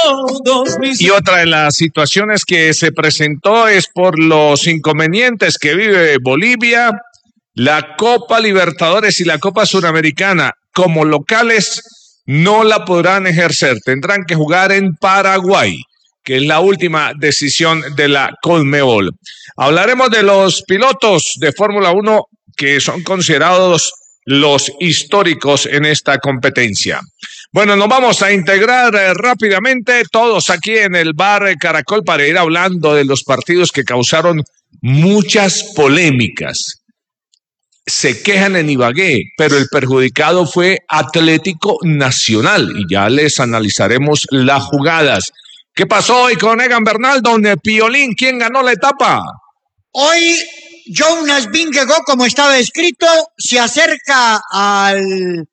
todos mis... Y otra de las situaciones que se presentó es por los inconvenientes que vive Bolivia. La Copa Libertadores y la Copa Suramericana como locales no la podrán ejercer. Tendrán que jugar en Paraguay, que es la última decisión de la Conmebol. Hablaremos de los pilotos de Fórmula 1 que son considerados los históricos en esta competencia. Bueno, nos vamos a integrar rápidamente todos aquí en el bar Caracol para ir hablando de los partidos que causaron muchas polémicas. Se quejan en Ibagué, pero el perjudicado fue Atlético Nacional y ya les analizaremos las jugadas. ¿Qué pasó hoy con Egan Bernal, don Piolín? ¿Quién ganó la etapa? Hoy Jonas Vingegaard, como estaba escrito, se acerca al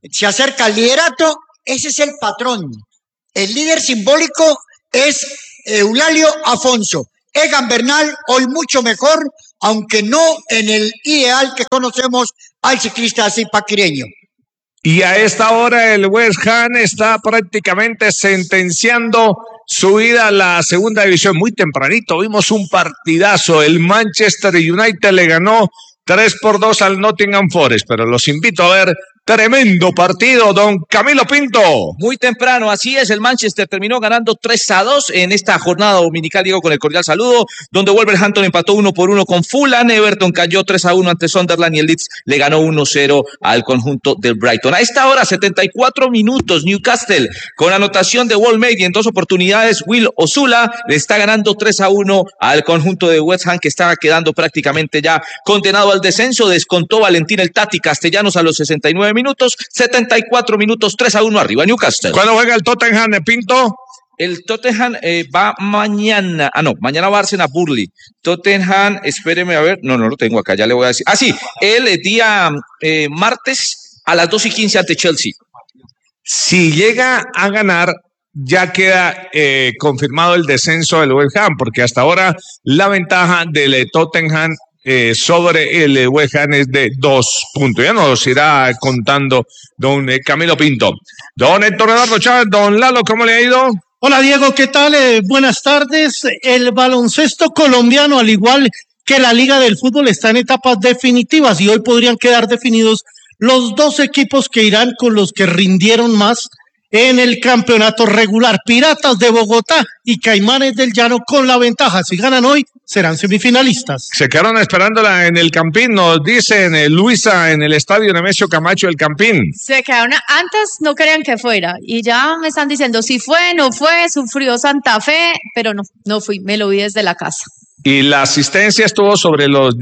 liderato. Ese es el patrón. El líder simbólico es Eulalio Afonso. Egan Bernal hoy mucho mejor, aunque no en el ideal que conocemos al ciclista zipaquireño. Y a esta hora el West Ham está prácticamente sentenciando su ida a la segunda división. Muy tempranito vimos un partidazo. El Manchester United le ganó 3-2 al Nottingham Forest, pero los invito a ver tremendo partido, don Camilo Pinto. Muy temprano, así es, el Manchester terminó ganando 3-2 en esta jornada dominical, digo, con el cordial saludo, donde Wolverhampton empató 1-1 con Fulham, Everton cayó 3-1 ante Sunderland y el Leeds le ganó 1-0 al conjunto del Brighton. A esta hora, 74 minutos, Newcastle, con anotación de Walmate y en 2 oportunidades, Will Osula le está ganando 3-1 al conjunto de West Ham, que estaba quedando prácticamente ya condenado al descenso. Descontó Valentín el Tati Castellanos a los 69 minutos, 74 minutos, 3-1 arriba Newcastle. ¿Cuándo juega el Tottenham, Pinto? El Tottenham va mañana, mañana va a Arsenal Burnley. Tottenham, espéreme a ver, no lo tengo acá, ya le voy a decir. Sí, el día martes a las 2:15 ante Chelsea. Si llega a ganar, ya queda confirmado el descenso del West Ham, porque hasta ahora la ventaja del Tottenham sobre el West Ham es de 2 puntos. Ya nos irá contando don Camilo Pinto. Don Héctor Eduardo Chávez, don Lalo, ¿cómo le ha ido? Hola Diego, ¿qué tal? Buenas tardes. El baloncesto colombiano, al igual que la Liga del Fútbol, está en etapas definitivas y hoy podrían quedar definidos los 2 equipos que irán con los que rindieron más en el campeonato regular. Piratas de Bogotá y Caimanes del Llano con la ventaja. Si ganan hoy, serán semifinalistas. Se quedaron esperándola en el Campín, nos dicen Luisa, en el estadio Nemesio Camacho del Campín. Se quedaron, antes no querían que fuera y ya me están diciendo si fue, no fue, sufrió Santa Fe, pero no fui, me lo vi desde la casa. Y la asistencia estuvo sobre los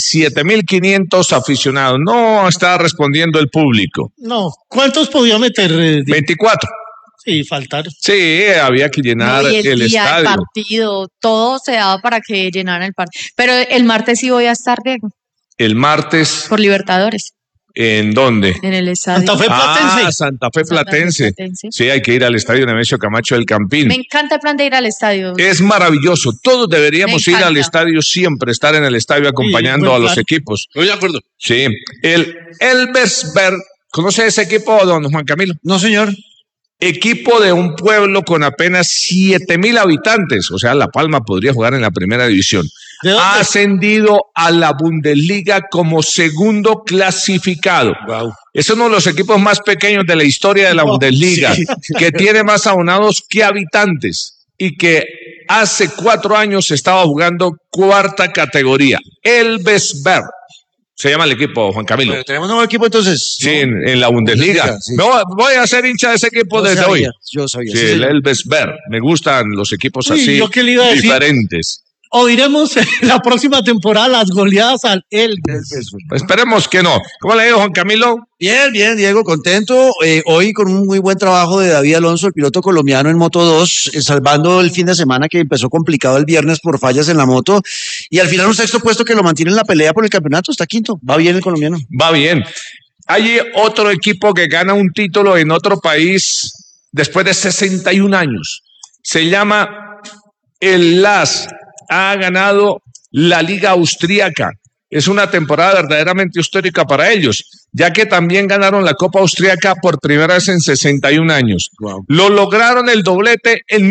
17,500 aficionados. No está respondiendo el público. No, ¿cuántos podía meter? 24. Sí, faltaron. Sí, había que llenar el estadio. El partido, todo se daba para que llenaran el partido. Pero el martes sí voy a estar, Diego. El martes. Por Libertadores. ¿En dónde? En el estadio. Santa Fe Platense. Santa Fe Platense. Sí, hay que ir al estadio Nemesio Camacho del Campín. Me encanta el plan de ir al estadio. Es maravilloso. Todos deberíamos ir al estadio siempre, estar en el estadio acompañando a los equipos. Estoy de acuerdo. Sí. El Elversberg, ¿conoce ese equipo, don Juan Camilo? No, señor. Equipo de un pueblo con apenas 7,000 habitantes. O sea, La Palma podría jugar en la primera división. Ha ascendido a la Bundesliga como segundo clasificado. Wow. Es uno de los equipos más pequeños de la historia de la Bundesliga, que tiene más abonados que habitantes y que hace 4 años estaba jugando 4ª categoría. Elversberg se llama el equipo, Juan Camilo. Bueno, tenemos un nuevo equipo entonces. Sí, en la Bundesliga. Sí. Voy a ser hincha de ese equipo desde hoy. Yo sabía. Sí, el Elversberg. Me gustan los equipos así, ¿yo qué le iba a decir? Diferentes. Oiremos la próxima temporada las goleadas al Elves. Esperemos que no. ¿Cómo le digo, Juan Camilo? Bien, Diego, contento. Hoy con un muy buen trabajo de David Alonso, el piloto colombiano en Moto2, salvando el fin de semana que empezó complicado el viernes por fallas en la moto. Y al final un 6º puesto que lo mantiene en la pelea por el campeonato, está 5º. Va bien el colombiano. Va bien. Hay otro equipo que gana un título en otro país después de 61 años. Se llama el LAS. Ha ganado la Liga Austríaca. es una temporada verdaderamente histórica para ellos, ya que también ganaron la Copa Austriaca por primera vez en 61 años. Wow. Lo lograron el doblete en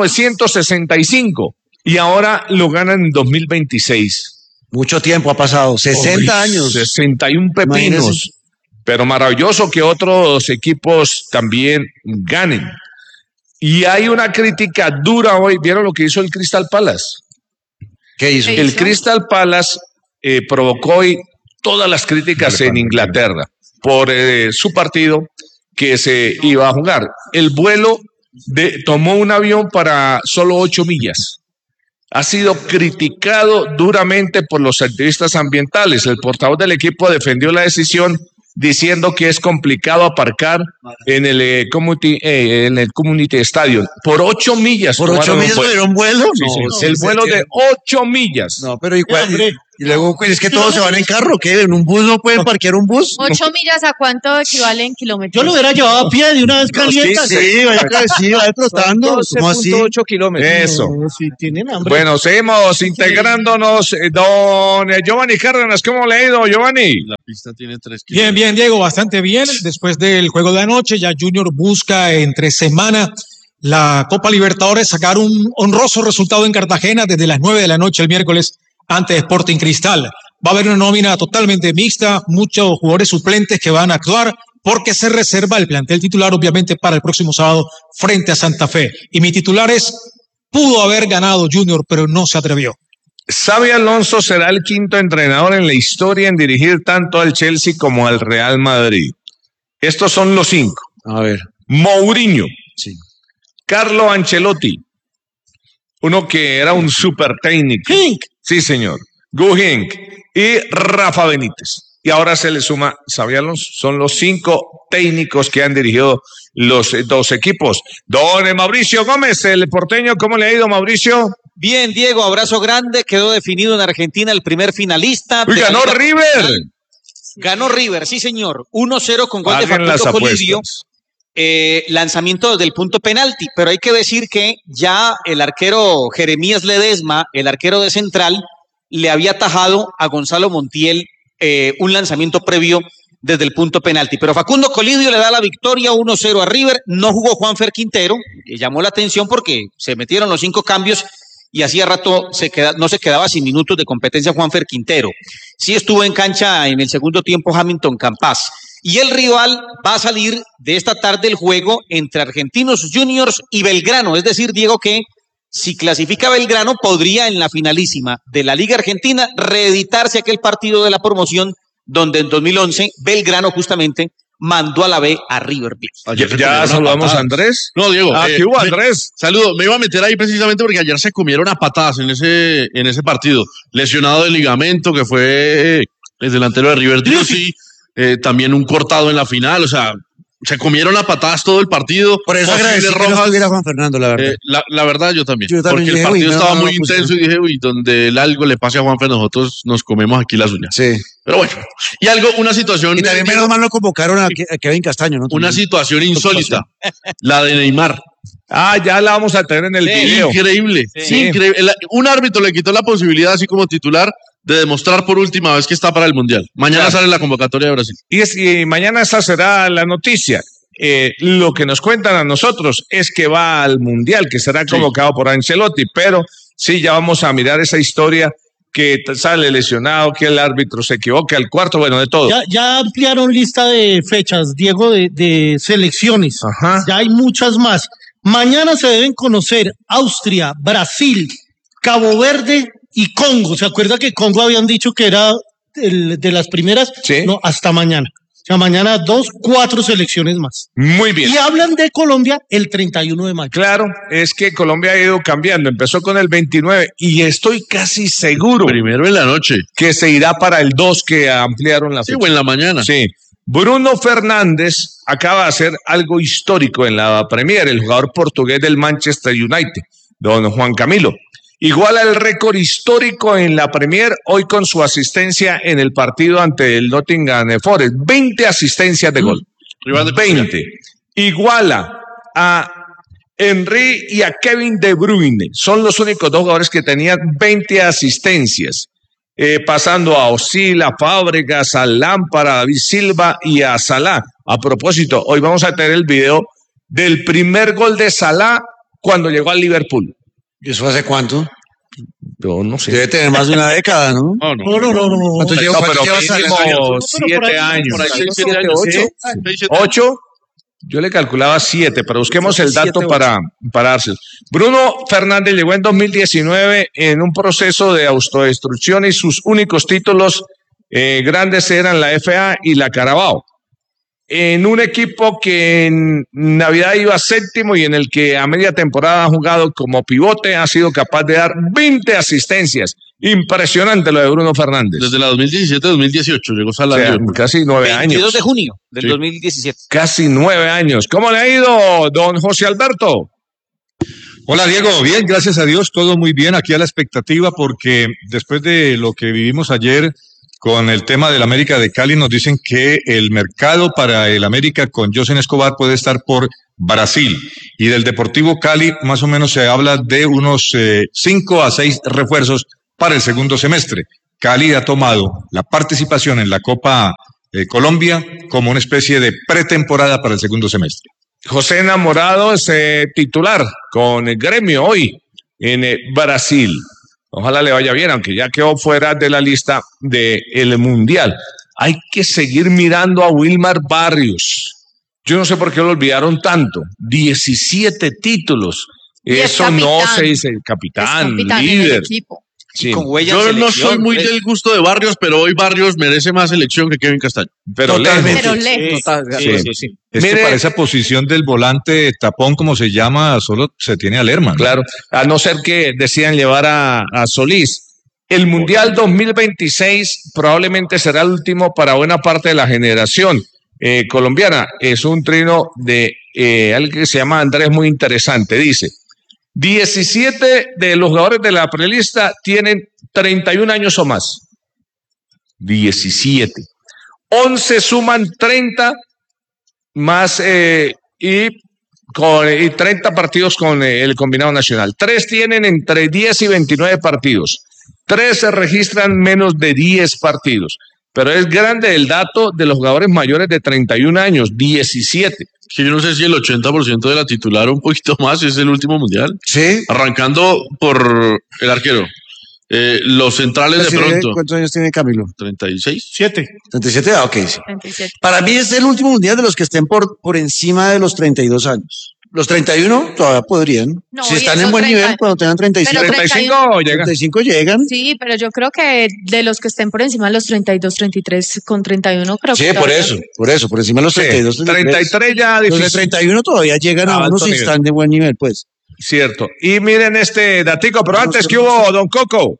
1965 y ahora lo ganan en 2026. Mucho tiempo ha pasado, 60 años. 61 pepinos. Imagínese. Pero maravilloso que otros equipos también ganen. Y hay una crítica dura hoy. ¿Vieron lo que hizo el Crystal Palace? ¿Qué hizo? ¿Qué El hizo? Crystal Palace provocó hoy todas las críticas en Inglaterra por su partido que se iba a jugar. El vuelo tomó un avión para solo 8 millas. Ha sido criticado duramente por los activistas ambientales. El portavoz del equipo defendió la decisión diciendo que es complicado aparcar en el Community Stadium. Por 8 millas. ¿Por 8 tomaron un millas vuelo. tuvieron vuelo? Sí, sí, No, el vuelo de 8 millas. No, pero igual. Hombre. Y luego, es que todos se van en carro, ¿qué? ¿En un bus no pueden parquear un bus? 8 millas, ¿a cuánto equivalen kilómetros? Yo lo hubiera llevado a pie de una vez calienta. Sí, vaya trotando. ¿Cómo así? 12.8 kilómetros. Eso. No, si tienen hambre. Bueno, seguimos integrándonos. Don Giovanni Cárdenas, ¿cómo le ha ido, Giovanni? La pista tiene 3 Bien, kilómetros. bien, Diego, bastante bien. Después del juego de anoche, ya Junior busca entre semana la Copa Libertadores, sacar un honroso resultado en Cartagena desde las 9 de la noche el miércoles ante Sporting Cristal. Va a haber una nómina totalmente mixta, muchos jugadores suplentes que van a actuar porque se reserva el plantel titular, obviamente, para el próximo sábado frente a Santa Fe. Y mi titular es, pudo haber ganado Junior, pero no se atrevió. Xabi Alonso será el quinto entrenador en la historia en dirigir tanto al Chelsea como al Real Madrid. Estos son los 5. A ver. Mourinho, Sí. Carlo Ancelotti, uno que era un super técnico. Hink. Sí, señor. Gu Hink y Rafa Benítez. Y ahora se le suma Xabi Alonso. Son los 5 técnicos que han dirigido los 2 equipos. Don Mauricio Gómez, el porteño, ¿cómo le ha ido, Mauricio? Bien, Diego, abrazo grande. Quedó definido en Argentina el primer finalista. Uy, de la ganó Liga River. Profesional. Ganó River, sí, señor. 1-0 con gol de Paguen las Facundo Colidio. apuestas. Lanzamiento desde el punto penalti. Pero hay que decir que ya el arquero Jeremías Ledesma, el arquero de Central, le había atajado a Gonzalo Montiel un lanzamiento previo desde el punto penalti. Pero Facundo Colidio le da la victoria 1-0 a River. No jugó Juanfer Quintero, que llamó la atención porque se metieron los 5 cambios y hacía rato no se quedaba sin minutos de competencia Juanfer Quintero. Sí estuvo en cancha en el segundo tiempo Hamilton Campas. Y el rival va a salir de esta tarde el juego entre Argentinos Juniors y Belgrano. Es decir, Diego, que si clasifica Belgrano, podría en la finalísima de la Liga Argentina reeditarse aquel partido de la promoción donde en 2011 Belgrano justamente mandó a la B a River Plate. Ayer se Ya comieron a saludamos a patadas. Andrés. No, Diego. ¿Qué hubo, Andrés? Saludo. Me iba a meter ahí precisamente porque ayer se comieron a patadas en ese partido. Lesionado de ligamento, que fue el delantero de River Plate. También un cortado en la final. O sea, se comieron a patadas todo el partido. Por eso Posibles agradecí que no rojas. estuviera Juan Fernando, la verdad. La verdad, yo también. Yo también porque dije, el partido uy, no, estaba no, muy pues, intenso y dije, uy, donde el algo le pase a Juanfer, nosotros nos comemos aquí las uñas. Sí. Pero bueno, y una situación. Y también menos mal no convocaron a Kevin Castaño, ¿no? Una situación insólita, la de Neymar. Ah, ya la vamos a tener en el video. Increíble, Sí. increíble. Un árbitro le quitó la posibilidad, así como titular, de demostrar por última vez que está para el Mundial. Mañana Claro. sale la convocatoria de Brasil. Y mañana esa será la noticia. Lo que nos cuentan a nosotros es que va al Mundial, que será convocado por Ancelotti, pero sí, ya vamos a mirar esa historia que sale lesionado, que el árbitro se equivoca, el cuarto, bueno, de todo. Ya ampliaron lista de fechas, Diego, de selecciones. Ajá. Ya hay muchas más. Mañana se deben conocer Austria, Brasil, Cabo Verde y Congo. ¿Se acuerda que Congo habían dicho que era de las primeras? Sí. No, hasta mañana. O sea, mañana 4 selecciones más. Muy bien. Y hablan de Colombia el 31 de mayo. Claro, es que Colombia ha ido cambiando. Empezó con el 29 y estoy casi seguro Primero en la noche. que se irá para el 2 que ampliaron la Sí, fecha. o en la mañana. Sí. Bruno Fernández acaba de hacer algo histórico en la Premier, el jugador portugués del Manchester United, don Juan Camilo. Iguala el récord histórico en la Premier hoy con su asistencia en el partido ante el Nottingham Forest. 20 asistencias de gol. Rival de 20. Iguala a Henry y a Kevin De Bruyne. Son los únicos 2 jugadores que tenían 20 asistencias. pasando a Osil, a Fábregas, a Lámpara, a David Silva y a Salah. A propósito, hoy vamos a tener el video del primer gol de Salah cuando llegó al Liverpool. ¿Y eso hace cuánto? Yo no sé. Debe tener más de una década, ¿no? No. ¿Cuánto lleva? Pero mínimo 7 años. 8. Yo le calculaba 7, pero busquemos el dato para darse. Bruno Fernández llegó en 2019 en un proceso de autodestrucción y sus únicos títulos grandes eran la FA y la Carabao. En un equipo que en Navidad iba séptimo y en el que a media temporada ha jugado como pivote, ha sido capaz de dar 20 asistencias. Impresionante lo de Bruno Fernández. Desde la 2017-2018 llegó Salah. O sea, casi 9 años. 22 de junio del 2017. Casi 9 años. ¿Cómo le ha ido, don José Alberto? Hola Diego, bien, gracias a Dios, todo muy bien, aquí a la expectativa porque después de lo que vivimos ayer con el tema del América de Cali nos dicen que el mercado para el América con Josen Escobar puede estar por Brasil y del Deportivo Cali más o menos se habla de unos 5 a 6 refuerzos para el segundo semestre. Cali ha tomado la participación en la Copa Colombia como una especie de pretemporada para el segundo semestre. José Enamorado es titular con el Gremio hoy en Brasil. Ojalá le vaya bien, aunque ya quedó fuera de la lista del Mundial. Hay que seguir mirando a Wilmar Barrios. Yo no sé por qué lo olvidaron tanto. 17 títulos. Eso no se dice, capitán líder. Sí. Con huella yo en no soy muy del gusto de Barrios, pero hoy Barrios merece más selección que Kevin Castaño. Pero lejos. Sí. Es que para esa posición del volante tapón, como se llama, solo se tiene a Lerman. Claro, a no ser que decidan llevar a Solís. El Mundial 2026 probablemente será el último para buena parte de la generación colombiana. Es un trino de alguien que se llama Andrés muy interesante. Dice, 17 de los jugadores de la prelista tienen 31 años o más. 17. 11 suman 30 más y 30 partidos con el combinado nacional. 3 tienen entre 10 y 29 partidos. 3 se registran menos de 10 partidos. Pero es grande el dato de los jugadores mayores de 31 años, 17. Que yo no sé si el 80% de la titular o un poquito más es el último mundial. Sí. Arrancando por el arquero. Los centrales de pronto. ¿Cuántos años tiene Camilo? 36. 37, ok, sí. 37. Para mí es el último mundial de los que estén por encima de los 32 años. Los 31 todavía podrían. No, si y están esos en buen 30, nivel, cuando tengan 35. pero 35 llegan. 35 llegan. Sí, pero yo creo que de los que estén por encima de los 32, 33, con 31 creo Sí, que por encima de los 32, 33 ya Los de difícil. 31 todavía llegan a Alto unos si nivel. están de buen nivel, pues. Cierto. Y miren este datico, pero antes que hubo, don Coco.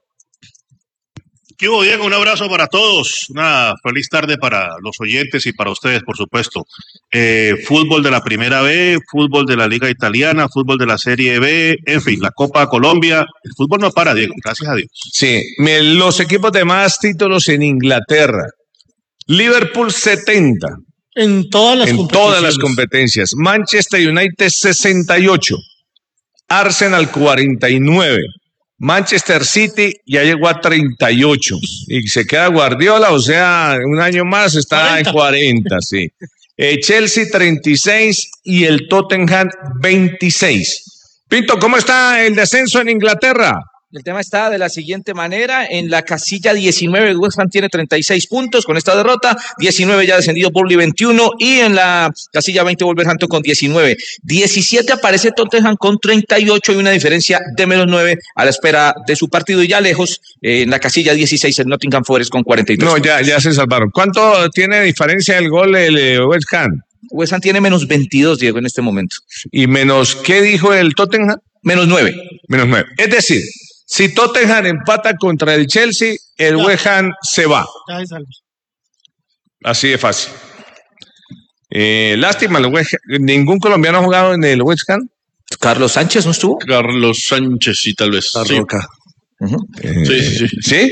¿Qué hubo, Diego? Un abrazo para todos. Una feliz tarde para los oyentes y para ustedes, por supuesto. Fútbol de la Primera B, fútbol de la Liga Italiana, fútbol de la Serie B, en fin, la Copa Colombia. El fútbol no para, Diego, gracias a Dios. Sí, los equipos de más títulos en Inglaterra. Liverpool 70 En todas las en competiciones. todas las competencias. Manchester United 68. Arsenal 49. Manchester City ya llegó a 38 y se queda Guardiola, o sea, un año más está 40. en 40, sí. Chelsea 36 y el Tottenham 26. Pinto, ¿cómo está el descenso en Inglaterra? El tema está de la siguiente manera: en la casilla 19 el West Ham tiene 36 puntos con esta derrota, 19 ya ha descendido Burnley 21 y en la casilla 20 Wolverhampton con 19. 17 aparece Tottenham con 38 y una diferencia de menos 9 a la espera de su partido, y ya lejos en la casilla 16 el Nottingham Forest con 43. No, ya se salvaron. ¿Cuánto tiene diferencia el gol el West Ham? West Ham tiene menos 22, Diego, en este momento. ¿Y menos qué dijo el Tottenham? Menos 9. Menos 9. Es decir, si Tottenham empata contra el Chelsea, el West Ham se va. Ya es algo. Así de fácil. Lástima, ningún colombiano ha jugado en el West Ham. Carlos Sánchez no estuvo. Carlos Sánchez, sí, tal vez. Sí. Roca. Sí. ¿Sí?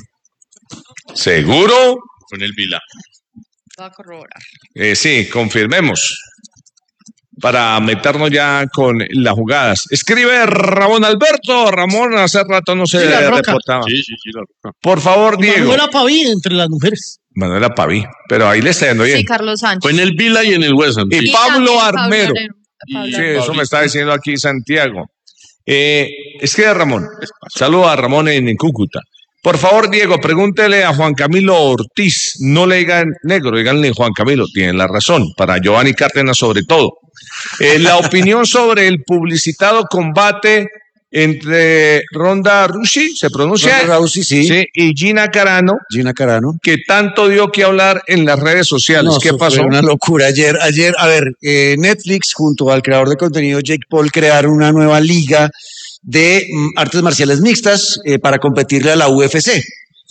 ¿Seguro? Con el Vila. va a corroborar. Sí, confirmemos. para meternos ya con las jugadas. Escribe Ramón Alberto. Ramón, hace rato no se reportaba. Sí, la Roca. Por favor, Diego. Manuela Paví entre las mujeres. Manuela Paví, pero ahí le está yendo bien. Sí, Carlos Sánchez. Fue en el Vila y en el West Ham. Y Y Pablo también Armero. Pablo Sí, Armero. eso me está diciendo aquí Santiago. Escribe Ramón. Saludos a Ramón en Cúcuta. Por favor, Diego, pregúntele a Juan Camilo Ortiz. No le digan negro, díganle Juan Camilo. Tienen la razón. Para Giovanni Cárdenas sobre todo. La opinión sobre el publicitado combate entre Ronda Rousey, ¿se pronuncia? Ronda Rousey, sí. Y Gina Carano, que tanto dio que hablar en las redes sociales. No, ¿Qué eso pasó? fue una locura. Ayer, a ver, Netflix junto al creador de contenido Jake Paul crearon una nueva liga de artes marciales mixtas para competirle a la UFC.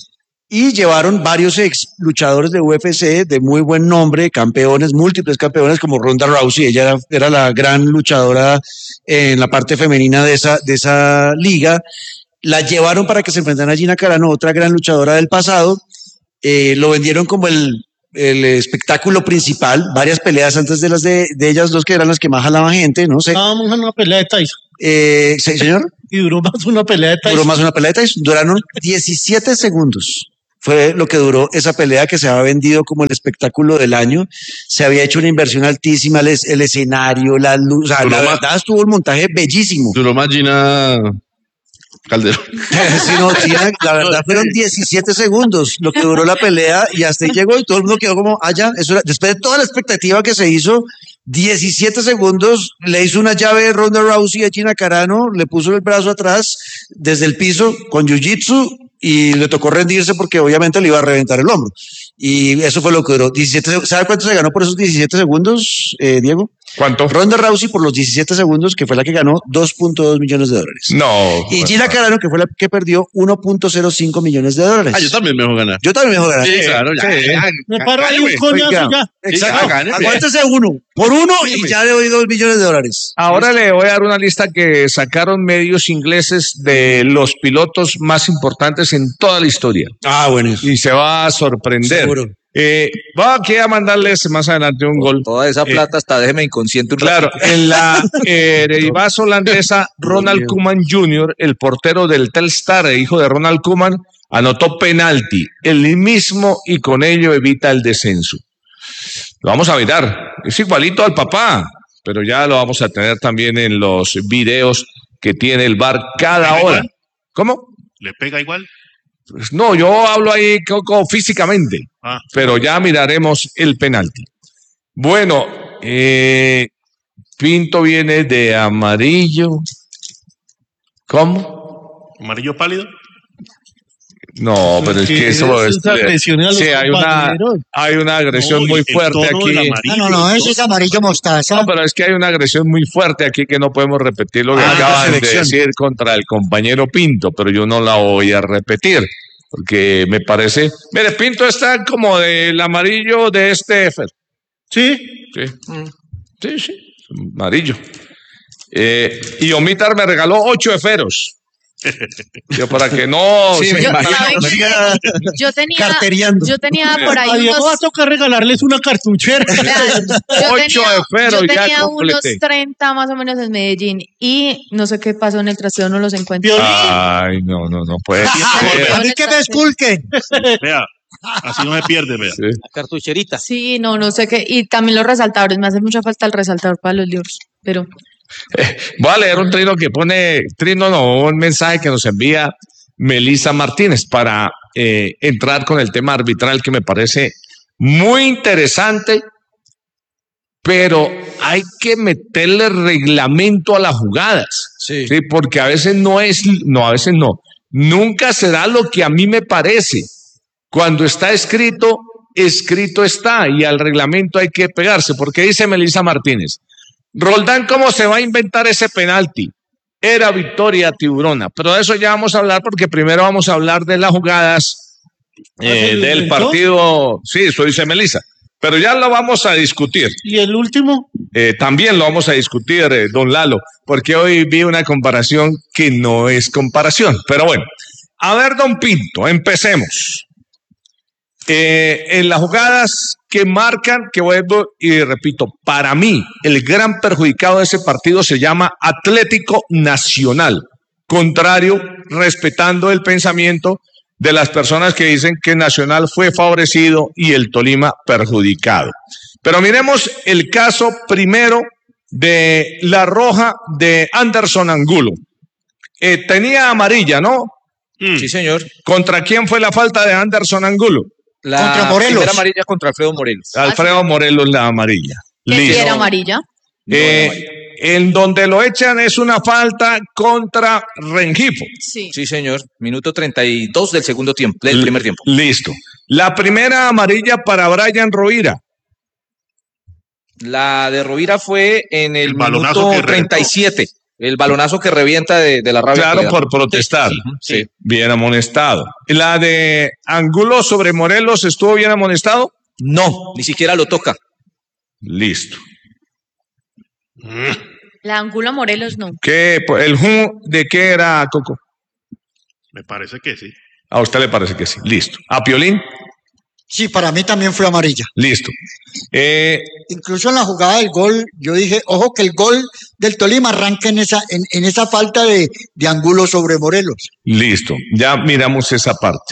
Y llevaron varios ex luchadores de UFC de muy buen nombre, campeones, múltiples campeones como Ronda Rousey. Ella era la gran luchadora en la parte femenina de esa liga. La llevaron para que se enfrentaran a Gina Carano, otra gran luchadora del pasado. Lo vendieron como el espectáculo principal, varias peleas antes de las de ellas dos, que eran las que más jalaban gente, no sé. Estábamos en una pelea de Tyson. Señor. Y duró más una pelea de Tyson. Duró más una pelea de Tyson. Duraron 17 segundos. Fue lo que duró esa pelea, que se había vendido como el espectáculo del año. Se había hecho una inversión altísima, el escenario, la luz. O sea, la verdad estuvo el montaje bellísimo. Duró más Gina Calderón. Sí, no, la verdad fueron 17 segundos lo que duró la pelea, y hasta ahí llegó y todo el mundo quedó como, después de toda la expectativa que se hizo, 17 segundos, le hizo una llave Ronda Rousey a Gina Carano, le puso el brazo atrás desde el piso con jiu-jitsu y le tocó rendirse porque obviamente le iba a reventar el hombro. Y eso fue lo que duró. 17, ¿sabe cuánto se ganó por esos 17 segundos, Diego? ¿Cuánto? Ronda Rousey por los 17 segundos, que fue la que ganó, $2.2 millones. No. Y Gina Carano, que fue la que perdió, $1.05 millones. Yo también me dejo ganar. Yo también me dejo ganar. Sí, claro, ya. Me paro ahí un coñazo ya. Exacto. gane, Aguántese uno. Por uno y ya le doy $2 millones. Ahora le voy a dar una lista que sacaron medios ingleses de los pilotos más importantes en toda la historia. Ah, bueno. Y se va a sorprender. Seguro. Voy aquí a mandarles más adelante un gol. Toda esa plata hasta déjeme inconsciente un Claro, ratito. en la Eredivisie holandesa, Ronald Koeman Jr., el portero del Telstar, hijo de Ronald Koeman, anotó penalti, el mismo, y con ello evita el descenso. Lo vamos a mirar, es igualito al papá, pero ya lo vamos a tener también en los videos que tiene el VAR cada hora. ¿Cómo? ¿Le pega igual? Pues no, yo hablo ahí físicamente, pero ya miraremos el penalti. Bueno, Pinto viene de amarillo. ¿Cómo? ¿Amarillo pálido? No, pero es que eso es agresión a los sí, compañeros. hay una agresión muy fuerte aquí. No, ese es amarillo mostaza. No, pero es que hay una agresión muy fuerte aquí que no podemos repetir lo que acaban de decir contra el compañero Pinto, pero yo no la voy a repetir porque me parece. Mire, Pinto está como del amarillo de este Efer. Sí. Sí, amarillo. Y Omitar me regaló 8 Eferos. Yo para que no Sí, me imagino. Yo tenía por ahí A Diego va a unos, tocar regalarles una cartuchera. yo tenía unos 30 más o menos en Medellín y no sé qué pasó en el trasteo, no los encuentro. Ay, no puede ser. A mí que me esculquen. Vea, así no se pierde, vea. La cartucherita. Sí, no sé qué. Y también los resaltadores, me hace mucha falta el resaltador para los libros, pero... Voy a leer un un mensaje que nos envía Melissa Martínez para entrar con el tema arbitral, que me parece muy interesante, pero hay que meterle reglamento a las jugadas, ¿sí? Porque a veces nunca será lo que a mí me parece. Cuando está escrito está, y al reglamento hay que pegarse, porque dice Melissa Martínez: Roldán, ¿cómo se va a inventar ese penalti? Era victoria tiburona, pero de eso ya vamos a hablar, porque primero vamos a hablar de las jugadas del partido. Sí, eso dice Melissa, pero ya lo vamos a discutir. ¿Y el último? También lo vamos a discutir, don Lalo, porque hoy vi una comparación que no es comparación, pero bueno. A ver, don Pinto, empecemos. En las jugadas que marcan, que vuelvo y repito, para mí el gran perjudicado de ese partido se llama Atlético Nacional, contrario, respetando el pensamiento de las personas que dicen que Nacional fue favorecido y el Tolima perjudicado. Pero miremos el caso primero de la roja de Anderson Angulo. Tenía amarilla, ¿no? Sí, señor. ¿Contra quién fue la falta de Anderson Angulo? Contra Morelos. Primera amarilla contra Alfredo Morelos. Alfredo Morelos la amarilla. ¿Qué era amarilla? En donde lo echan es una falta contra Rengifo. Sí. Sí, señor. Minuto 32 del segundo tiempo, del primer tiempo. Listo. La primera amarilla para Brian Rovira. La de Rovira fue en el minuto 37. El balonazo que revienta de la rabia. Claro, por protestar. Sí. Bien amonestado. ¿La de Angulo sobre Morelos estuvo bien amonestado? No, ni siquiera lo toca. Listo. La Angulo Morelos no. ¿Qué? ¿El de qué era, Coco? Me parece que sí. A usted le parece que sí. Listo. ¿A Piolín? Sí, para mí también fue amarilla. Listo. Incluso en la jugada del gol, yo dije, ojo que el gol del Tolima arranca en esa falta de Angulo sobre Morelos. Listo, ya miramos esa parte.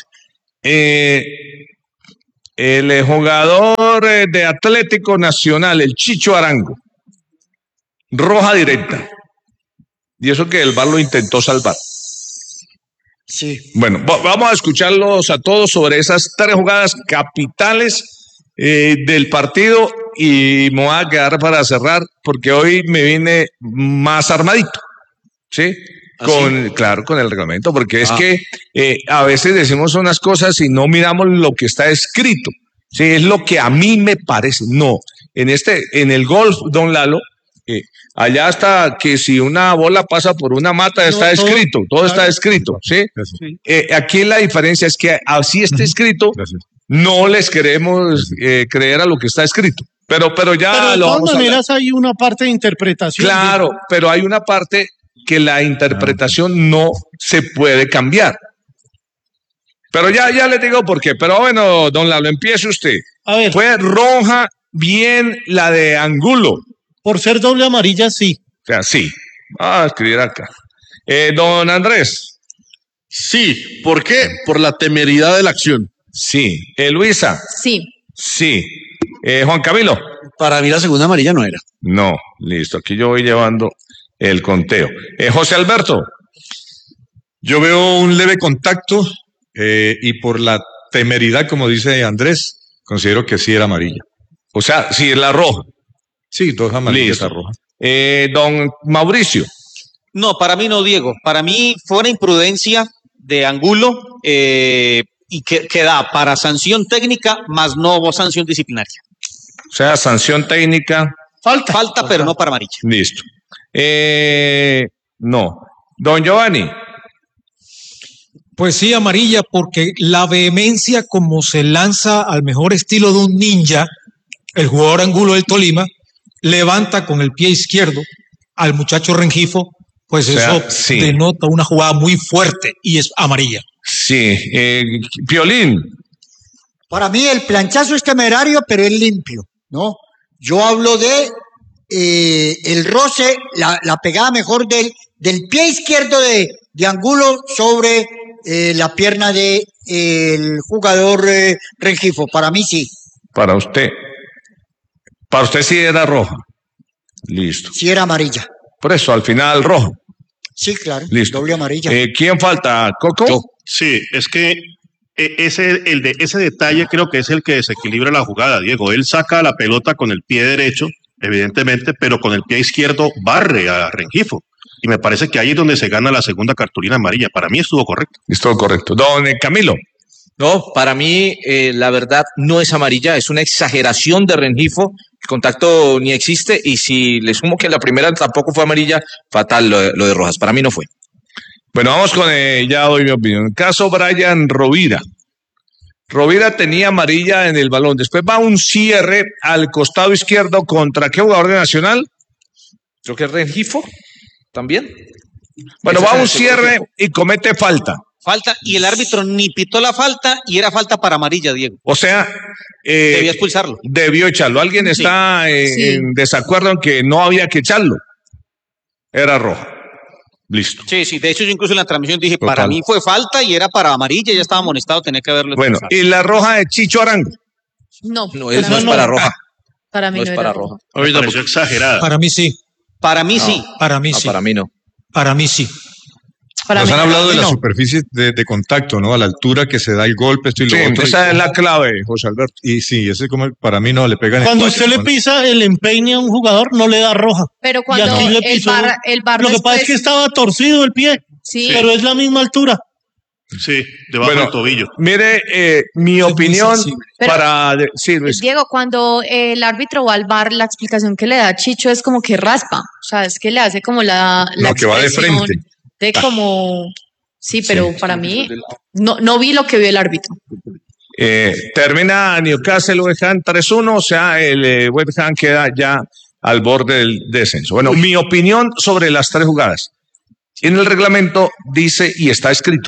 El jugador de Atlético Nacional, el Chicho Arango, roja directa. Y eso que el VAR lo intentó salvar. Sí. Bueno, vamos a escucharlos a todos sobre esas tres jugadas capitales del partido y me voy a quedar para cerrar porque hoy me vine más armadito, ¿sí? Claro, con el reglamento, porque es que a veces decimos unas cosas y no miramos lo que está escrito, ¿sí? Es lo que a mí me parece. No, en el golf, don Lalo, allá está que si una bola pasa por una mata está escrito, todo está escrito, ¿sí? Aquí la diferencia es que así está escrito, no les queremos creer a lo que está escrito. Pero ya de lo todas vamos a maneras hay una parte de interpretación. Claro, pero hay una parte que la interpretación no se puede cambiar. Pero ya les digo por qué. Pero bueno, don Lalo, empiece usted. A ver. Fue roja bien la de Angulo. Por ser doble amarilla, sí. O sea, sí. A escribir acá. Don Andrés. Sí, ¿por qué? Por la temeridad de la acción. Sí. Luisa. Sí. Sí. Juan Camilo. Para mí la segunda amarilla no era. No, listo. Aquí yo voy llevando el conteo. José Alberto. Yo veo un leve contacto y por la temeridad, como dice Andrés, considero que sí era amarilla. O sea, sí es la roja. Sí, dos amarillas, Listo. la roja. Don Mauricio. No, para mí no, Diego. Para mí fue una imprudencia de Angulo y que da para sanción técnica, más no sanción disciplinaria. O sea, sanción técnica. Falta, pero no para amarilla. Listo. No. Don Giovanni. Pues sí, amarilla, porque la vehemencia como se lanza al mejor estilo de un ninja, el jugador Angulo del Tolima, levanta con el pie izquierdo al muchacho Rengifo, pues eso sí. denota una jugada muy fuerte y es amarilla. Sí. Piolín. Para mí el planchazo es temerario, pero es limpio, ¿no? Yo hablo de el roce, la pegada mejor del pie izquierdo de Angulo sobre la pierna de el jugador Rengifo. Para mí sí. Para usted sí era roja. Listo. Sí era amarilla. Por eso, al final roja. Sí, claro. Listo. Doble amarilla. ¿Quién falta? ¿Coco? Yo. Sí, es que ese detalle creo que es el que desequilibra la jugada, Diego. Él saca la pelota con el pie derecho, evidentemente, pero con el pie izquierdo barre a Rengifo. Y me parece que ahí es donde se gana la segunda cartulina amarilla. Para mí estuvo correcto. Estuvo correcto. Don Camilo. No, para mí la verdad no es amarilla, es una exageración de Rengifo. El contacto ni existe y si le sumo que la primera tampoco fue amarilla, fatal lo de Rojas. Para mí no fue. Bueno, vamos con, ya doy mi opinión. Caso Brian Rovira. Rovira tenía amarilla en el balón. Después va un cierre al costado izquierdo contra ¿qué jugador de Nacional? Creo que es Rengifo también. Bueno, va un cierre y comete falta. Falta, y el árbitro ni pitó la falta y era falta para amarilla, Diego. O sea, Debía expulsarlo. debió echarlo. ¿Alguien Sí. está en desacuerdo en que no había que echarlo? Era roja. Listo. Sí, sí, de hecho yo incluso en la transmisión dije, Total. para mí fue falta y era para amarilla, ya estaba amonestado, tenía que haberlo Bueno, expulsado. y la roja de Chicho Arango. No, No, eso no es para roja. para mí No no, es era para roja. roja. Me pareció exagerada. Para mí sí. Para mí sí. Para mí No, sí. para mí no. Para mí sí. Para Nos mí han no. hablado de la no. superficie de contacto, ¿no? A la altura que se da el golpe, esto y lo Sí, otro. esa es la clave, José Alberto. Y sí, ese como para mí no le pegan. en Cuando el usted le cuello, pisa el empeine a un jugador, no le da roja. Pero Y cuando aquí le el pisó. bar Lo que pasa es que después- estaba torcido el pie, Sí, pero es la misma altura. Sí, debajo Bueno, del tobillo. Mire, mi muy opinión sensible. Pero- para... Sí, Luis. Diego, cuando el árbitro va al bar, la explicación que le da a Chicho es como que raspa. O sea, es que le hace como la No, que va de expresión frente. de como... Sí, pero para mí no vi lo que vio el árbitro. Termina Newcastle West Ham 3-1, o sea, el West Ham queda ya al borde del descenso. Bueno, mi opinión sobre las tres jugadas. En el reglamento dice, y está escrito,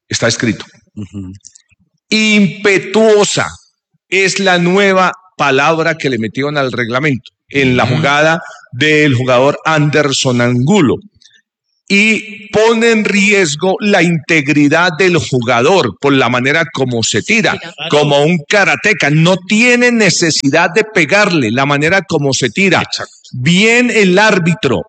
impetuosa es la nueva palabra que le metieron al reglamento en la jugada del jugador Anderson Angulo. Y pone en riesgo la integridad del jugador por la manera como se tira, como un karateca. No tiene necesidad de pegarle, la manera como se tira. Bien el árbitro,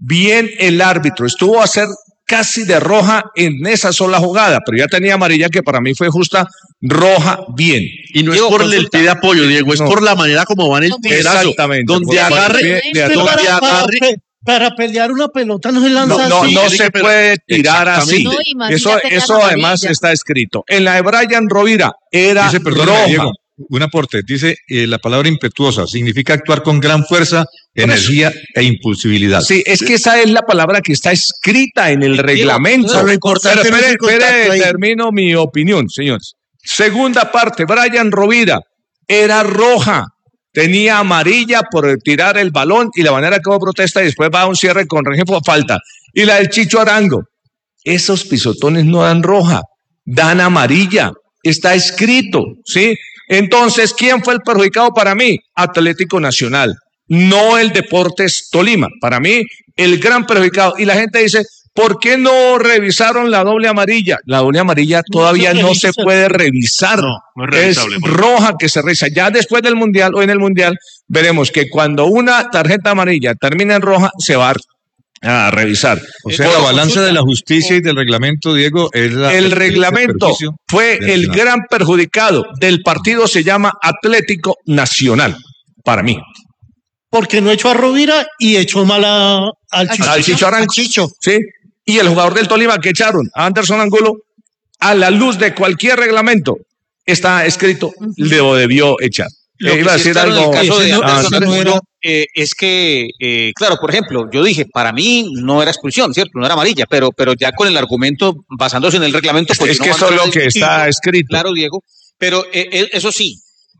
estuvo a ser casi de roja en esa sola jugada, pero ya tenía amarilla que para mí fue justa, roja, bien. Y no Diego, es por el consulta. pie de apoyo, Diego, es No. por la manera como va en el tirazo. Exactamente. Donde Por el agarre, pie de Usted atrás. para pelear una pelota no se lanza No, así. no tiene se que puede tirar así. Exactamente. No, y más Eso, ya tenía eso la además amarilla. está escrito. En la de Brian Rovira era Dice, perdón, roja. Diego, un aporte. Dice, la palabra impetuosa significa actuar con gran fuerza, energía e impulsividad. Sí, es que esa es la palabra que está escrita en el reglamento. pero lo importante Pero no es el contacto ahí. termino mi opinión, señores. Segunda parte, Brian Rovira era roja. Tenía amarilla por tirar el balón y la manera como protesta y después va a un cierre con registro falta. Y la del Chicho Arango. Esos pisotones no dan roja, dan amarilla. Está escrito, ¿sí? Entonces, ¿quién fue el perjudicado para mí? Atlético Nacional, no el Deportes Tolima. Para mí, el gran perjudicado. Y la gente dice, ¿por qué no revisaron la doble amarilla? La doble amarilla todavía no se puede revisar. No es revisable, Es por roja que se revisa. Ya después del Mundial o en el Mundial, veremos que cuando una tarjeta amarilla termina en roja, se va a revisar. O sea, la balanza de la justicia y del reglamento, Diego, es El reglamento fue el gran perjudicado del partido, se llama Atlético Nacional, para mí. Porque no echó a Rovira y echó mal al Chicho. Al Chicho Arango. A Chicho. ¿Sí? Y el jugador del Tolima que echaron, a Anderson Angulo, a la luz de cualquier reglamento, está escrito, lo debió echar. Lo que Iba a sí decir está claro algo. en el caso de ese no- Anderson ese no Angulo, era- es que, claro, por ejemplo, yo dije, para mí no era expulsión, ¿cierto? No era amarilla, pero ya con el argumento, basándose en el reglamento, pues Es no que van eso a es lo entrar que en está discutir. escrito. Claro, Diego, pero eso sí,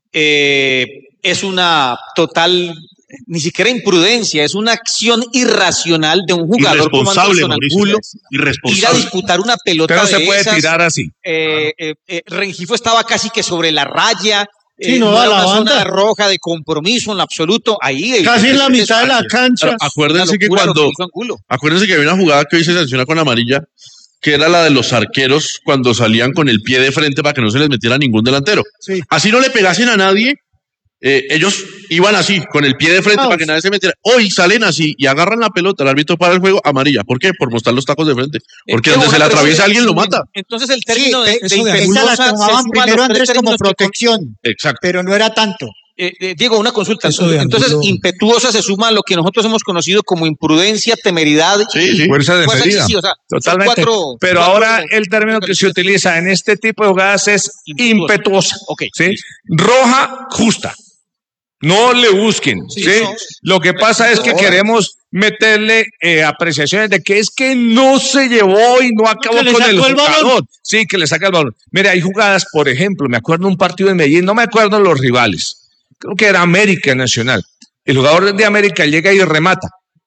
es una total, ni siquiera imprudencia, es una acción irracional de un jugador como Irresponsable, Anderson Mauricio. Angulo, ir a Irresponsable. disputar una pelota Pero no se de puede esas. tirar así. Rengifo estaba casi que sobre la raya. Sí, no, no a era la una banda. zona roja de compromiso en lo absoluto. Ahí Casi en la mitad de la cancha. Pero acuérdense que cuando, acuérdense que había una jugada que hoy se sanciona con amarilla, que era la de los arqueros cuando salían con el pie de frente para que no se les metiera ningún delantero. Sí. Así no le pegasen a nadie, ellos iban así, con el pie de frente para que nadie se metiera. Hoy salen así y agarran la pelota, el árbitro para el juego, amarilla. ¿Por qué? Por mostrar los tacos de frente. Porque donde se le atraviesa alguien lo mata. Entonces el término de esa la impetuosa se tomaban suma a primero los tres Andrés como términos que protección, Exacto. pero no era tanto. Diego, una consulta. Eso de Entonces, Angulo. impetuosa se suma a lo que nosotros hemos conocido como imprudencia, temeridad. Sí. Fuerza de fuerza, medida. sí, o sea, son Totalmente. cuatro- Pero cuatro- ahora el término que se utiliza en este tipo de jugadas es impetuosa. Ok. ¿Sí? Roja, justa. No le busquen. ¿sí? no. Lo que pasa es que queremos meterle apreciaciones de que es que no se llevó y no acabó que le con el sacó el balón. jugador. Sí, que le saca el balón. Mire, hay jugadas, por ejemplo, me acuerdo un partido en Medellín, no me acuerdo los rivales. Creo que era América Nacional. El jugador de América llega y remata.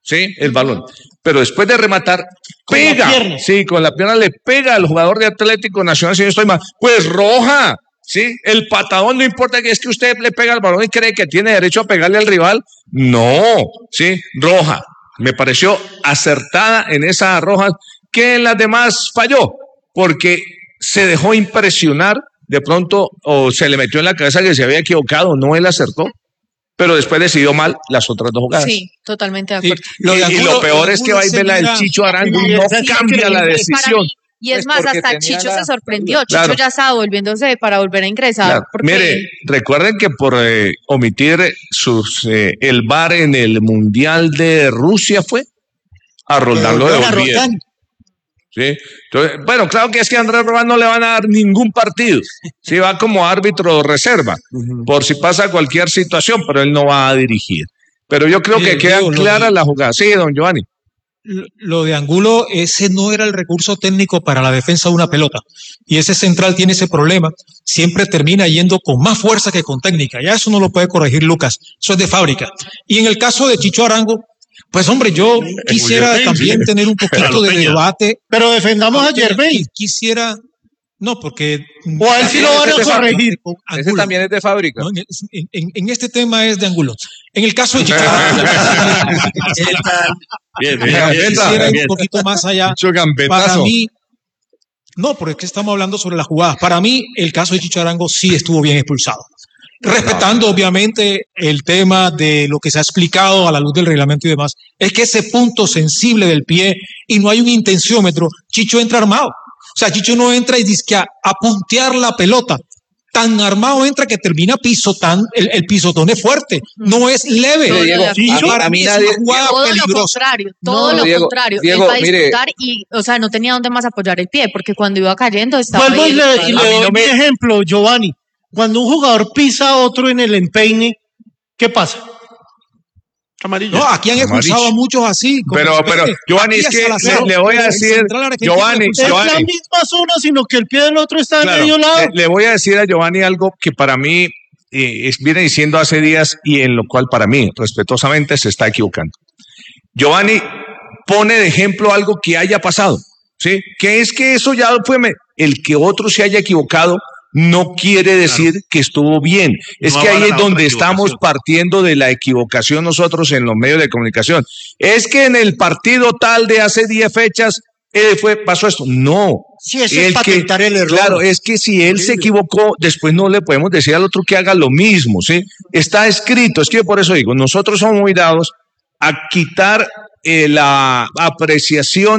¿sí? El balón. Pero después de rematar, Con la pega. pierna. Sí, con la pierna le pega al jugador de Atlético Nacional, si no estoy mal. Pues roja. ¿Sí? El patadón no importa, que es que usted le pega al balón y cree que tiene derecho a pegarle al rival. No, ¿sí? Roja. Me pareció acertada en esa roja, que en las demás falló, porque se dejó impresionar de pronto, o se le metió en la cabeza que se había equivocado, no él acertó, pero después decidió mal las otras dos jugadas. Sí, totalmente de acuerdo. Y lo peor es que va y ve la del Chicho Arango y no cambia la decisión. Y es Pues más, porque hasta tenía Chicho la- se sorprendió. Claro. Chicho ya estaba volviéndose para volver a ingresar. Claro. Porque Mire, recuerden que por omitir el VAR en el Mundial de Rusia fue a Roldán lo Era devolvieron. Roldán. ¿Sí? Entonces, bueno, claro que es que a Andrés Roldán no le van a dar ningún partido. Sí, va como árbitro reserva, por si pasa cualquier situación, pero él no va a dirigir. Pero yo creo que Mire, quedan Diego, lo claras de- las jugadas. Sí, don Giovanni. Lo de Angulo, ese no era el recurso técnico para la defensa de una pelota. Y ese central tiene ese problema. Siempre termina yendo con más fuerza que con técnica. Ya eso no lo puede corregir Lucas. Eso es de fábrica. Y en el caso de Chicho Arango, pues hombre, yo quisiera Yerbein, también sí. tener un poquito de Peña. debate. Pero defendamos a Yerbein. Quisiera, no, porque... O a él sí lo van a corregir. Ese Angulo. también es de fábrica. No, en este tema es de Angulo. En el caso de Chicho Arango, Bien, quisiera ir un poquito más allá. Mucho Para gambetazo. mí, no, porque es que estamos hablando sobre las jugadas. Para mí, el caso de Chicho Arango sí estuvo bien expulsado. Respetando, obviamente, el tema de lo que se ha explicado a la luz del reglamento y demás, es que ese punto sensible del pie y no hay un intenciómetro, Chicho entra armado. O sea, Chicho no entra y dice que a puntear la pelota. Tan armado entra que termina pisotando, el pisotón es fuerte, no es leve. Pero, Diego, Chicho, a mí es nadie- una jugada todo lo peligrosa. contrario, todo No, lo Diego, contrario. Diego, Él va a mire. disputar y, o sea, no tenía dónde más apoyar el pie, porque cuando iba cayendo estaba Vuelvo ahí y el le cuadro. doy mi ejemplo, Giovanni. Cuando un jugador pisa a otro en el empeine, ¿qué pasa? Amarilla. No, aquí han expulsado Amarillo. a muchos así. como Pero espere, Giovanni, aquí es que hasta la cero, le voy a el decir, central argentino Giovanni, expulsado. Es la misma zona, sino que el pie del otro está Claro, en medio lado. le voy a decir a Giovanni algo que para mí viene diciendo hace días y en lo cual para mí, respetuosamente, se está equivocando. Giovanni pone de ejemplo algo que haya pasado, ¿sí? Que es que eso ya fue, el que otro se haya equivocado no quiere decir que estuvo bien. Es No que ahí avalan es la otra donde estamos equivocación. partiendo de la equivocación nosotros en los medios de comunicación. Es que en el partido tal de hace 10 fechas pasó esto. No. Sí, eso es patentar el error. Claro, es que si él se equivocó, después no le podemos decir al otro que haga lo mismo, ¿sí? Está escrito, es que yo por eso digo, nosotros somos muy dados a quitar la apreciación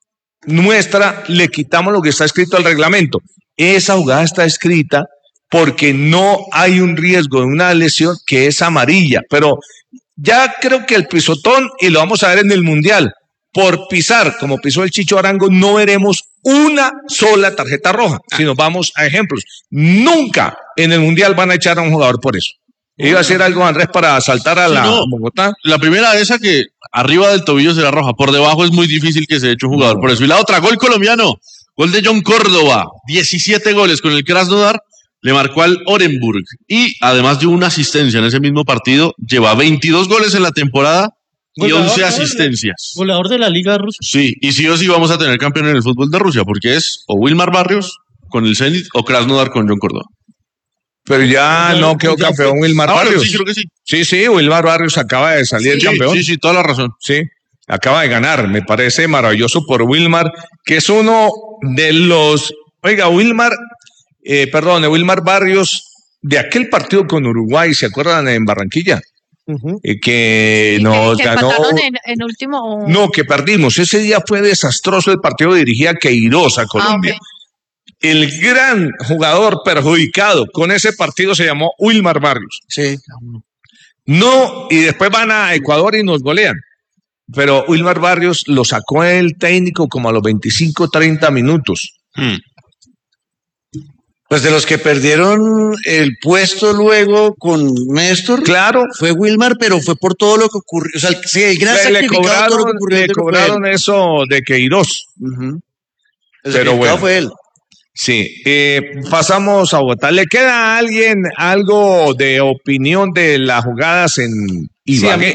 nuestra, le quitamos lo que está escrito al reglamento. Esa jugada está escrita porque no hay un riesgo de una lesión que es amarilla, pero ya creo que el pisotón, y lo vamos a ver en el Mundial, por pisar, como pisó el Chicho Arango, no veremos una sola tarjeta roja, si nos vamos a ejemplos. Nunca en el Mundial van a echar a un jugador por eso. Iba a hacer algo, Andrés, para saltar a Sí, la no. Bogotá. La primera esa que arriba del tobillo será roja, por debajo es muy difícil que se eche un jugador por eso. Y la otra, gol colombiano, gol de John Córdoba, 17 goles con el Krasnodar, le marcó al Orenburg y además dio una asistencia en ese mismo partido, lleva 22 goles en la temporada y Goleador, 11 ¿no? asistencias. Goleador de la Liga Rusa. Sí, y sí o sí vamos a tener campeón en el fútbol de Rusia, porque es o Wilmar Barrios con el Zenit o Krasnodar con John Córdoba. Pero ya no quedó campeón Wilmar Bueno, Barrios. sí, creo que sí. Sí, Wilmar Barrios acaba de salir Sí, campeón. sí, toda la razón. Sí, acaba de ganar. Me parece maravilloso por Wilmar, que es uno de los. Oiga, Wilmar Barrios, de aquel partido con Uruguay, ¿se acuerdan en Barranquilla? Que nos que ganó. empataron en último. No, que perdimos. Ese día fue desastroso el partido, dirigía Queiroz a Colombia. ok. El gran jugador perjudicado con ese partido se llamó Wilmar Barrios. Sí. No, y después van a Ecuador y nos golean. Pero Wilmar Barrios lo sacó el técnico como a los 25, 30 minutos. Pues de los que perdieron el puesto luego con Néstor, Claro, fue Wilmar, pero fue por todo lo que ocurrió. O sea, sí, el gran le sacrificado de todo lo que cobraron, ocurrió. le yo creo que fue cobraron él. eso de Queiroz. Ujú. El Pero sacrificado bueno. fue él. Sí, pasamos a Bogotá. ¿Le queda a alguien algo de opinión de las jugadas en Ibagué?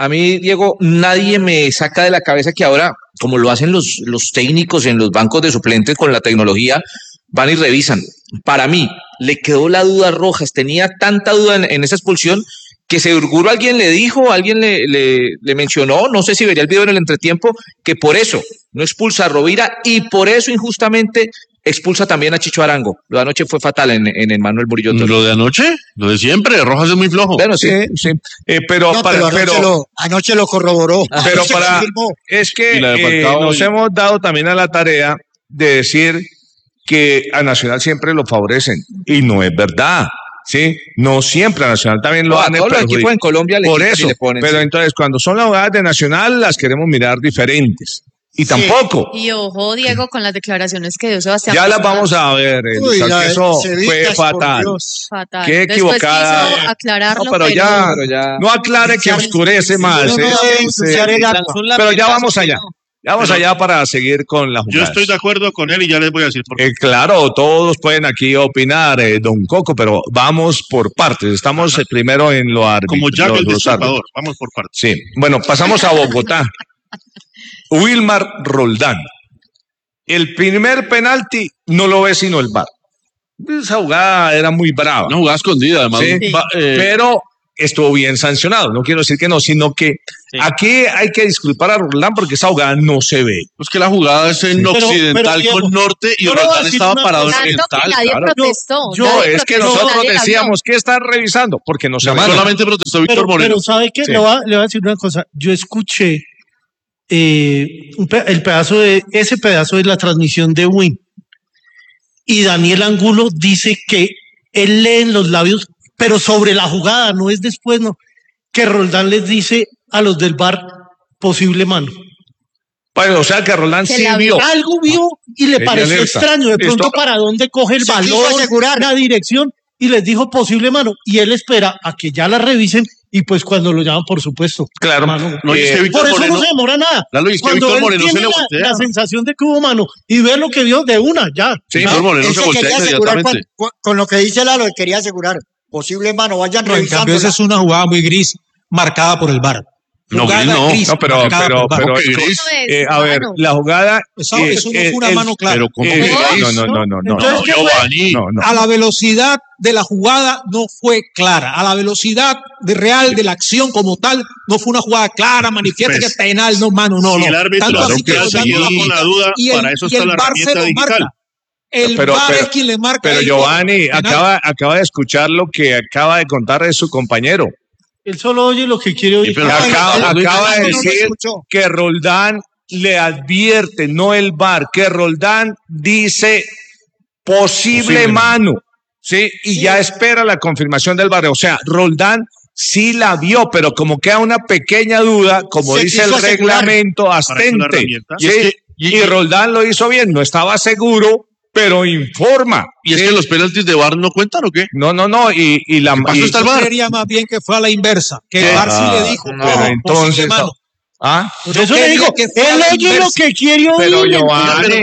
A mí, Diego, nadie me saca de la cabeza que ahora, como lo hacen los técnicos en los bancos de suplentes con la tecnología, van y revisan. Para mí, le quedó la duda a Rojas, tenía tanta duda en esa expulsión que seguro alguien le dijo, alguien le mencionó, no sé si vería el video en el entretiempo, que por eso no expulsa a Rovira y por eso injustamente expulsa también a Chicho Arango. Lo de anoche fue fatal en el Manuel Murillo Toro. ¿Lo de anoche? Lo de siempre, Rojas es muy flojo. Bueno, sí. Pero anoche lo corroboró. Pero es que nos hemos dado también a la tarea de decir que a Nacional siempre lo favorecen y no es verdad. Sí, no siempre a Nacional también lo han todos los equipos en Colombia por eso, le ponen, pero sí. Entonces cuando son las jugadas de Nacional las queremos mirar diferentes. Y tampoco. Y ojo, Diego, con las declaraciones que dio Sebastián. Ya las vamos a ver. Eso fue fatal. Fatal. Qué equivocada. Quiso aclararlo, pero ya. No aclare que oscurece más. Pero ya vamos allá. Ya vamos allá para seguir con la jugada. Yo estoy de acuerdo con él y ya les voy a decir por qué. Claro, todos pueden aquí opinar, don Coco, pero vamos por partes. Estamos primero en lo árbitro. Como Jack el Destripador, vamos por partes. Sí, bueno, pasamos a Bogotá. Wilmar Roldán. El primer penalti no lo ve sino el VAR. Esa jugada era muy brava. Una jugada escondida, además. Sí, pero estuvo bien sancionado. No quiero decir que no, sino que aquí hay que disculpar a Roldán porque esa jugada no se ve. Es que la jugada es en occidental con norte y Roldán estaba parado en oriental. Es que nosotros decíamos que está revisando porque no se ve. Solamente protestó Víctor Moreno. Pero ¿sabe qué? Le voy a decir una cosa. Yo escuché ese pedazo de la transmisión de Win y Daniel Angulo dice que él lee en los labios, pero sobre la jugada, no es después, no, que Roldán les dice a los del VAR posible mano. Bueno, o sea que Roldán sí vio. Algo vio y le pareció extraño, de pronto para dónde coge el balón, la dirección, y les dijo posible mano, y él espera a que ya la revisen. Y pues cuando lo llaman, por supuesto. Claro. Mano, por eso no se demora nada. Cuando él tiene la sensación de que hubo mano y ver lo que vio de una, ya. Sí, Víctor Moreno se voltea inmediatamente. Con lo que dice Lalo, quería asegurar. Posible mano, vayan revisando. En cambio, esa es una jugada muy gris, marcada por el VAR. No, pero a ver, la jugada. Eso no fue una mano clara. Pero ¿cómo no, Giovanni. A la velocidad de la jugada no fue clara. A la velocidad real de la acción como tal, no fue una jugada clara, manifiesta que es penal, no, mano, no. Si el árbitro se queda con la duda, para eso está la herramienta digital. El VAR es quien le marca. Pero Giovanni acaba de escuchar lo que acaba de contar de su compañero. Él solo oye lo que quiere oír. Acaba de decir que Roldán le advierte, no el VAR, que Roldán dice posible mano, ¿sí? Y ya espera la confirmación del VAR. O sea, Roldán sí la vio, pero como queda una pequeña duda, como dice el reglamento, abstente. Y Roldán lo hizo bien, no estaba seguro, pero informa. ¿Y es que los penaltis de VAR no cuentan o qué? No. Y la pasó está el VAR. Sería más bien que fue a la inversa. Que el VAR sí le dijo. Pero entonces. Por eso le digo, él oye lo que quiere oír. Pero Giovanni,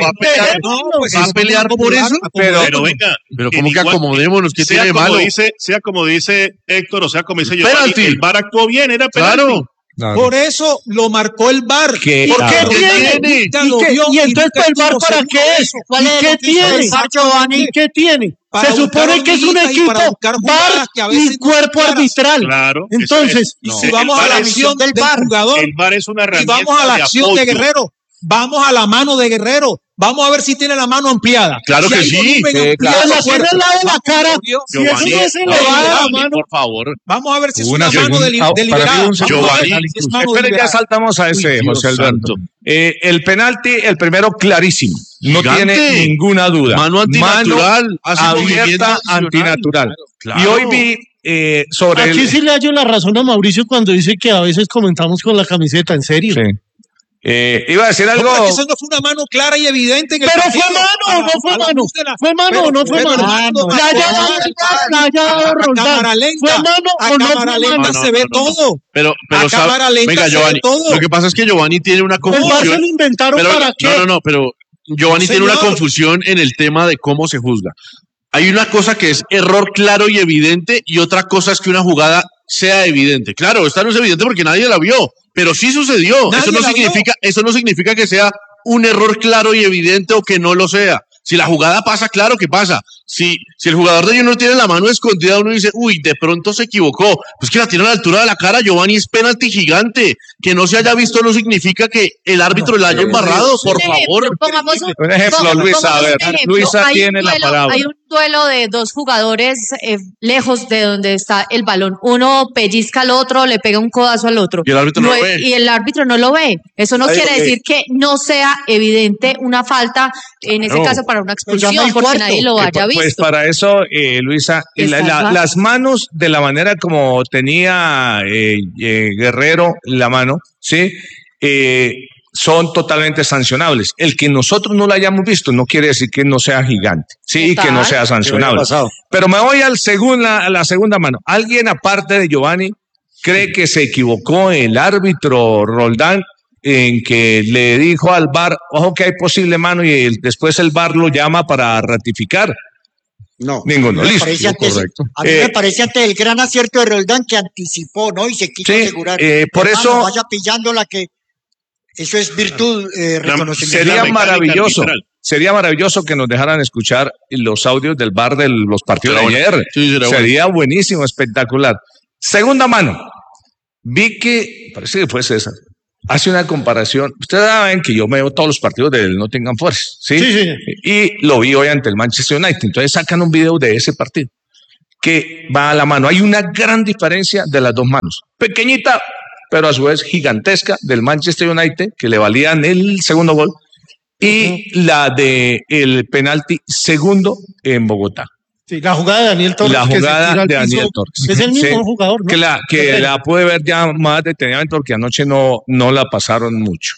va a pelear por eso. Pero venga. Pero como que acomodémonos, que tiene malo. Sea como dice Héctor, o sea como dice Giovanni, el VAR actuó bien, era penalti. Claro. Por eso lo marcó el VAR. ¿Por qué tiene? ¿Y entonces el VAR para qué es? ¿Y qué tiene? ¿Y qué tiene? Se supone que es un equipo VAR y cuerpo arbitral. Claro. Entonces, si vamos a la acción del jugador, el VAR es una herramienta. Y vamos a la acción de Guerrero. Vamos a la mano de Guerrero. Vamos a ver si tiene la mano ampliada. Claro que sí. Claro. La tiene al lado de la cara. Si eso no es elevada, mano. Por favor. Vamos a ver si es una mano deliberada. Giovanni. Espera, ya saltamos a ese, José Alberto. El penalti, el primero clarísimo. No tiene ninguna duda. Mano antinatural. Abierta, antinatural. Y hoy vi sobre aquí sí le hallo la razón a Mauricio cuando dice que a veces comentamos con la camiseta, en serio. Sí. Iba a decir algo. Eso no fue una mano clara y evidente en el pero fue mano, no fue mano. ¿Fue mano o no fue mano? La haya Roldán. ¿Fue mano o no fue mano? Se ve todo. Pero venga, Giovanni. Lo que pasa es que Giovanni tiene una confusión. ¿El VAR se lo inventaron para qué? No, pero Giovanni tiene una confusión en el tema de cómo se juzga. Hay una cosa que es error claro y evidente y otra cosa es que una jugada sea evidente. Claro, esta no es evidente porque nadie la vio, pero sí sucedió. Eso no significa que sea un error claro y evidente o que no lo sea. Si la jugada pasa, claro que pasa. Si el jugador de Junior tiene la mano escondida, uno dice, uy, de pronto se equivocó. Pues que la tiene a la altura de la cara, Giovanni, es penalti gigante. Que no se haya visto no significa que el árbitro la haya embarrado, por favor. Un ejemplo, Luisa, a ver, Luisa tiene la palabra. Hay un duelo de dos jugadores lejos de donde está el balón. Uno pellizca al otro, le pega un codazo al otro. Y el árbitro no lo ve. Y el árbitro no lo ve. Eso no quiere decir que no sea evidente una falta, en ese caso para una expulsión, porque nadie lo haya visto. Pues para eso, Luisa, las manos de la manera como tenía Guerrero la mano, ¿sí? Son totalmente sancionables. El que nosotros no la hayamos visto no quiere decir que no sea gigante, sí, y que no sea sancionable. Pero me voy a la segunda mano. ¿Alguien aparte de Giovanni cree que se equivocó el árbitro Roldán en que le dijo al VAR, ojo que hay posible mano, y después el VAR lo llama para ratificar? No, ninguno. Listo. Correcto. A mí me parece ante el gran acierto de Roldán que anticipó, ¿no? Y se quiso asegurar. Por eso vaya pillando la que eso es virtud, reconocimiento. Sería maravilloso que nos dejaran escuchar los audios del VAR de los partidos de ayer. Sí, sería buenísimo, espectacular. Segunda mano. Vi que, parece que fue César, hace una comparación. Ustedes saben que yo me veo todos los partidos del Nottingham Forest, ¿sí? Sí. Y lo vi hoy ante el Manchester United. Entonces sacan un video de ese partido que va a la mano. Hay una gran diferencia de las dos manos. Pequeñita, pero a su vez gigantesca, del Manchester United, que le valían el segundo gol, y la de el penalti segundo en Bogotá. Sí, la jugada de Daniel Torres. La jugada de Daniel Torres. Es el mismo jugador, ¿no? Que la puede ver ya más detenidamente porque anoche no la pasaron mucho.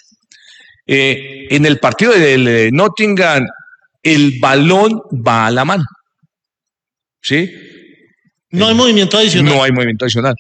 En el partido del Nottingham, el balón va a la mano. ¿Sí? No hay movimiento adicional. No hay movimiento adicional.